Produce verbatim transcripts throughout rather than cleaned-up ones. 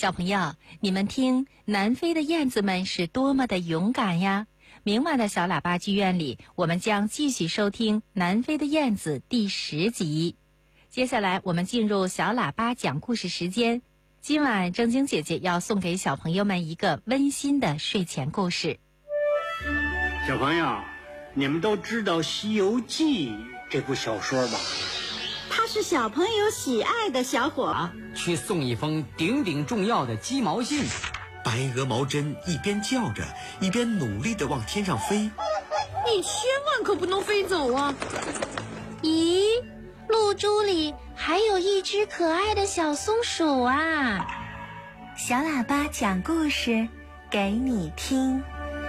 小朋友，你们听，南非的燕子们是多么的勇敢呀！明晚的小喇叭剧院里，我们将继续收听《南非的燕子》第十集。接下来，我们进入小喇叭讲故事时间。今晚正晶姐姐要送给小朋友们一个温馨的睡前故事。 小朋友，你们都知道《西游记》这部小说吧？ 他是小朋友喜爱的小伙啊，去送一封顶顶重要的鸡毛信。 白鹅毛针一边叫着，一边努力地往天上飞。 你千万可不能飞走啊！ 咦，露珠里还有一只可爱的小松鼠啊！ 小喇叭讲故事给你听。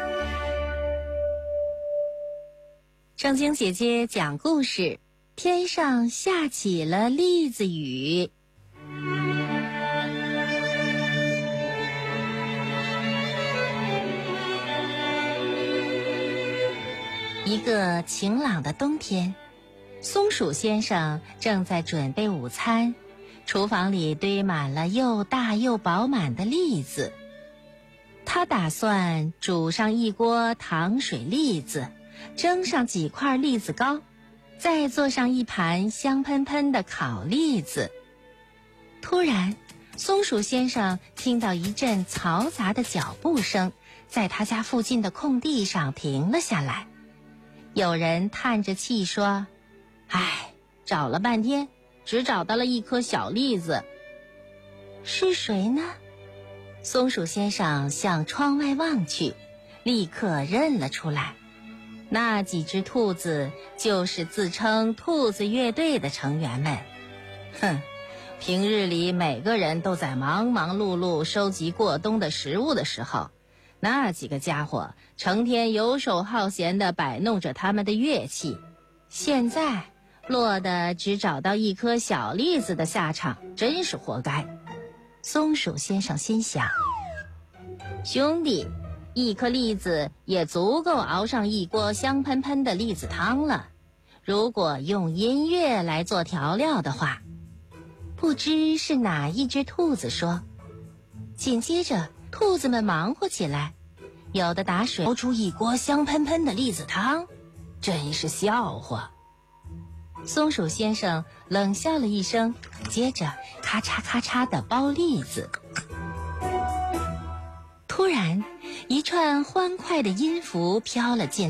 正晶姐姐讲故事。天上下起了栗子雨。一个晴朗的冬天，松鼠先生正在准备午餐，厨房里堆满了又大又饱满的栗子。他打算煮上一锅糖水栗子，蒸上几块栗子糕，再做上一盘香喷喷的烤栗子。突然，松鼠先生听到一阵嘈杂的脚步声，在他家附近的空地上停了下来。有人叹着气说：“唉，找了半天，只找到了一颗小栗子。”是谁呢？松鼠先生向窗外望去，立刻认了出来。那几只兔子就是自称兔子乐队的成员们。哼，平日里每个人都在忙忙碌碌收集过冬的食物的时候，那几个家伙成天游手好闲地摆弄着他们的乐器，现在落得只找到一颗小栗子的下场，真是活该。松鼠先生心想，兄弟，一颗栗子也足够熬上一锅香喷喷的栗子汤了。如果用音乐来做调料的话，不知是哪一只兔子说。紧接着，兔子们忙活起来，有的打水熬出一锅香喷喷的栗子汤，真是笑话。松鼠先生冷笑了一声，接着咔嚓咔嚓地剥栗子。突然，一串欢快的音符飘了进来。